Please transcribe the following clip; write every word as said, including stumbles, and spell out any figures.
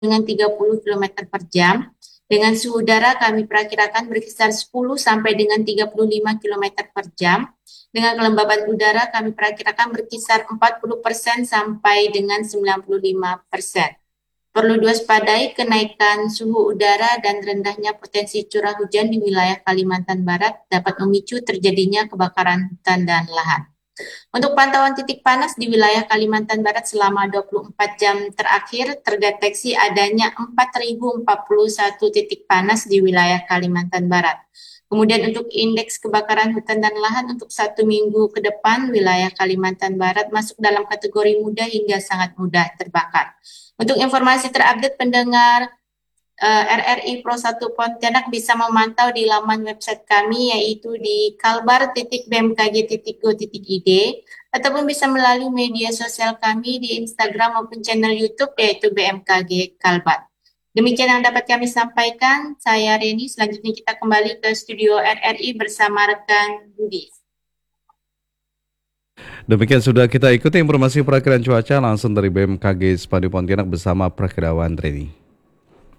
dengan tiga puluh kilometer per jam. Dengan suhu udara kami perkirakan berkisar sepuluh sampai dengan tiga puluh lima kilometer per jam. Dengan kelembaban udara kami perkirakan berkisar empat puluh persen sampai dengan sembilan puluh lima persen. Perlu diwaspadai kenaikan suhu udara dan rendahnya potensi curah hujan di wilayah Kalimantan Barat dapat memicu terjadinya kebakaran hutan dan lahan. Untuk pantauan titik panas di wilayah Kalimantan Barat selama dua puluh empat jam terakhir, terdeteksi adanya empat ribu empat puluh satu titik panas di wilayah Kalimantan Barat. Kemudian untuk indeks kebakaran hutan dan lahan untuk satu minggu ke depan, wilayah Kalimantan Barat masuk dalam kategori mudah hingga sangat mudah terbakar. Untuk informasi terupdate pendengar uh, R R I Pro satu Pontianak bisa memantau di laman website kami yaitu di kalbar titik b m k g titik go titik i d ataupun bisa melalui media sosial kami di Instagram maupun channel YouTube yaitu B M K G Kalbar. Demikian yang dapat kami sampaikan. Saya Reni. Selanjutnya kita kembali ke studio R R I bersama rekan Budi. Demikian sudah kita ikuti informasi perakiraan cuaca langsung dari B M K G Spadi Pontianak bersama Prakirawan Reni.